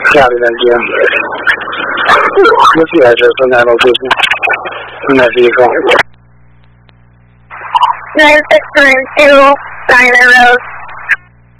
Copy that, Jim. What's the address on that location? On that vehicle? 9692 Diner Road.